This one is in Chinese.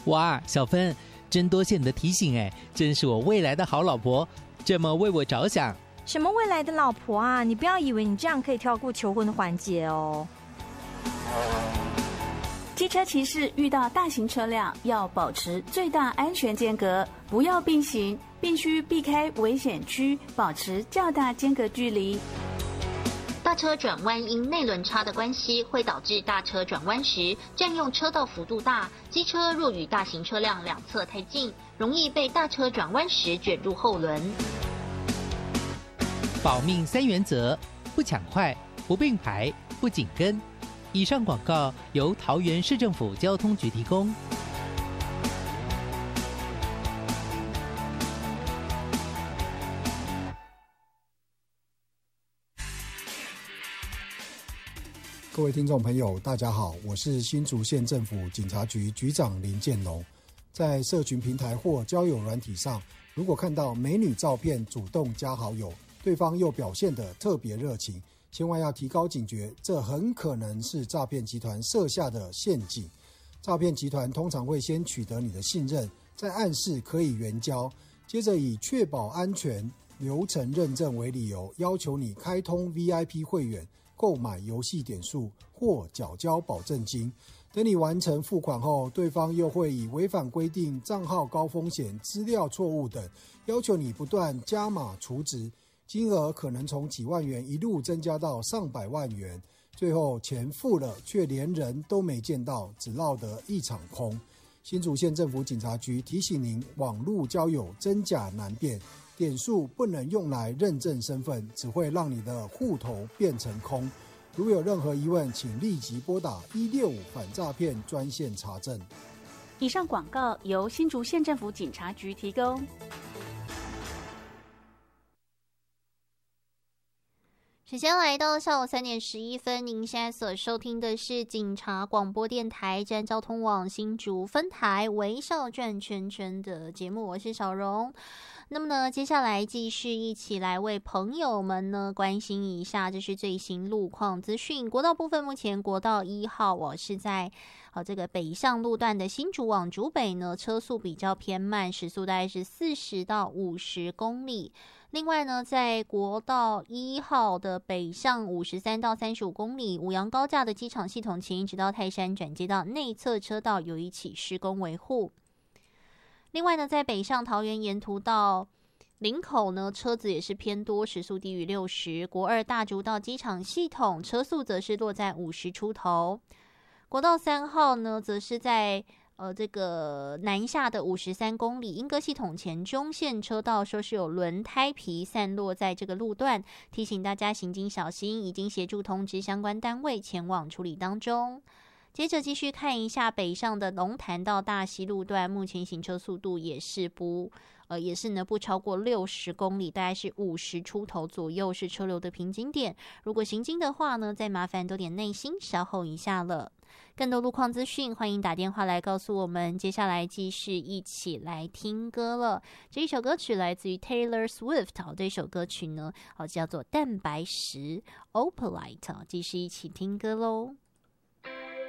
哇，小芬，真多谢你的提醒哎，真是我未来的好老婆，这么为我着想。 什么未来的老婆啊？你不要以为你这样可以跳过求婚的环节哦。 机车骑士遇到大型车辆要保持最大安全间隔，不要并行，必须避开危险区，保持较大间隔距离。 大车转弯因内轮差的关系，会导致大车转弯时占用车道幅度大。机车若与大型车辆两侧太近，容易被大车转弯时卷入后轮。 保命3原则：不抢快，不并排，不紧跟。以上广告由桃园市政府交通局提供。 各位听众朋友大家好，我是新竹县政府警察局局长林建龙。在社群平台或交友软体上，如果看到美女照片主动加好友，对方又表现得特别热情，千万要提高警觉，这很可能是诈骗集团设下的陷阱。诈骗集团通常会先取得你的信任，再暗示可以援交，接着以确保安全、流程认证为理由，要求你开通 VIP 会员，购买游戏点数或缴交保证金。等你完成付款后，对方又会以违反规定、账号高风险、资料错误等，要求你不断加码储值，金额可能从几万元一路增加到上百万元。最后钱付了，却连人都没见到，只落得一场空。新竹县政府警察局提醒您，网络交友真假难辨，点数不能用来认证身份，只会让你的户头变成空。如有任何疑问，请立即拨打165反诈骗专线查证。 以上广告由新竹县政府警察局提供。 时间来到下午3点11分，您现在所收听的是警察广播电台治安交通网新竹分台微笑转圈圈的节目，我是小荣。那么呢，接下来继续一起来为朋友们呢关心一下，这是最新路况资讯。国道部分，目前国道1号是在这个北向路段的新竹往竹北呢，车速比较偏慢，时速大概是40到50公里。另外呢，在国道1号的北向53到35公里，五杨高架的机场系统前一直到泰山转接道内侧车道有一起施工维护。另外呢，在北上桃园沿途到林口呢，车子也是偏多，时速低于60。国2大竹到机场系统车速则是落在50出头。国道3号呢，则是在这个南下的53公里，莺歌系统前中线车道说是有轮胎皮散落在这个路段，提醒大家行经小心，已经协助通知相关单位前往处理当中。接着继续看一下北上的龙潭到大溪路段，目前行车速度也是不超过60公里，大概是50出头左右是车流的瓶颈点。如果行经的话呢，再麻烦多点耐心，稍后一下了。更多路况资讯，欢迎打电话来告诉我们。接下来继续一起来听歌了。这一首歌曲来自于 Taylor Swift， 这首歌曲呢叫做蛋白石 Opalite， 继续一起听歌咯。